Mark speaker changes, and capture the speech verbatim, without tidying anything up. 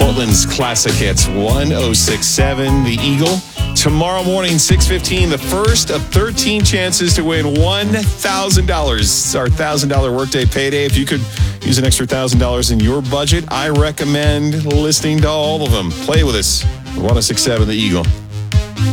Speaker 1: Portland's classic hits, one oh six point seven, The Eagle. Tomorrow morning, six fifteen, the first of thirteen chances to win one thousand dollars. It's our one thousand dollars workday payday. If you could use an extra one thousand dollars in your budget, I recommend listening to all of them. Play with us. one oh six point seven, The Eagle.